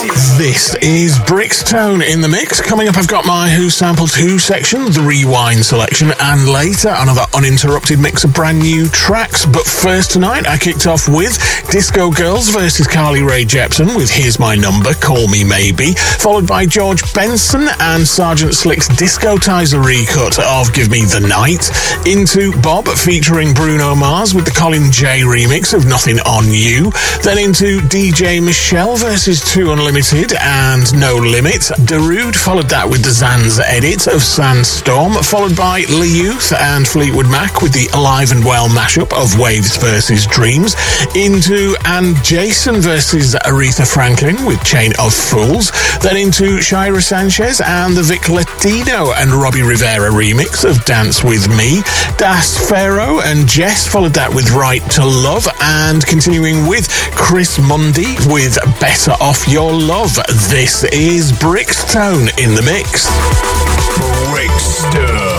This is Brixtone in the mix. Coming up, I've got my Who Sampled Who section, the Rewind selection, and later another uninterrupted mix of brand new tracks. But first tonight, I kicked off with Disco Girls versus Carly Rae Jepsen with Here's My Number, Call Me Maybe, followed by George Benson and Sergeant Slick's Discotizer recut of Give Me the Night, into Bob featuring Bruno Mars with the Colin J remix of Nothing on You, then into DJ Michelle versus Two Unlimited and No Limit. Darude followed that with the Zanz edit of Sandstorm, followed by Lee Youth and Fleetwood Mac with the Alive and Well mashup of Waves versus Dreams, into And Jason versus Aretha Franklin with Chain of Fools, then into Shira Sanchez and the Vic Latino and Robbie Rivera remix of Dance With Me. Das Pharaoh and Jess followed that with Right to Love, and continuing with Chris Mundy with Better Off Your Love. This is Brixtone in the mix. Brixtone.